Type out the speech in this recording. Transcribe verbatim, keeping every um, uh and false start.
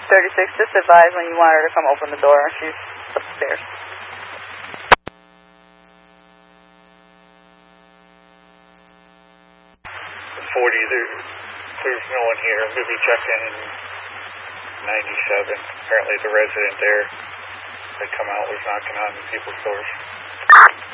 thirty-six, just advise when you want her to come open the door. She's upstairs. forty, there, there's no one here. I'm going to be checking in ninety-seven. Apparently the resident there that come out was knocking on people's doors.